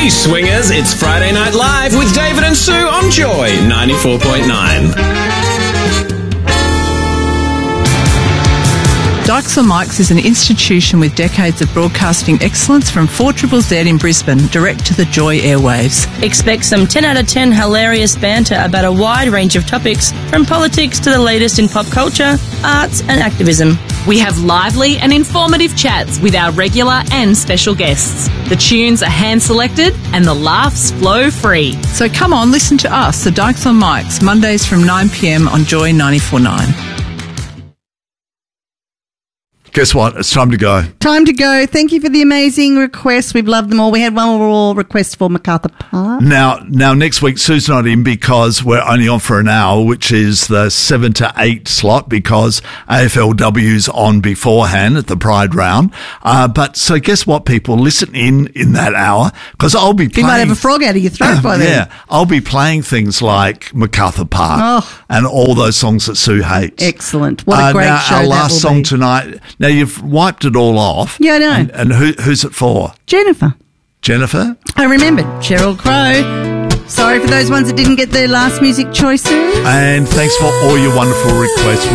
Hey swingers, it's Friday Night Live with David and Sue on Joy 94.9. Dykes on Mics is an institution with decades of broadcasting excellence from 4ZZZ in Brisbane, direct to the Joy airwaves. Expect some 10 out of 10 hilarious banter about a wide range of topics, from politics to the latest in pop culture, arts and activism. We have lively and informative chats with our regular and special guests. The tunes are hand-selected and the laughs flow free. So come on, listen to us, the Dykes on Mics, Mondays from 9pm on Joy 94.9. Guess what? It's time to go. Time to go. Thank you for the amazing requests. We've loved them all. We had one more request for MacArthur Park. Now next week Sue's not in because we're only on for an hour, which is the 7 to 8 slot because AFLW's on beforehand at the Pride round. But so guess what, people? Listen in that hour because I'll be playing. You might have a frog out of your throat by then. Yeah, I'll be playing things like MacArthur Park and all those songs that Sue hates. Excellent. What a great show our that last will song be. tonight. Now, you've wiped it all off. Yeah, I know. And who's it for? Jennifer. Jennifer? I remembered. Sheryl Crow. Sorry for those ones that didn't get their last music choices. And thanks for all your wonderful requests.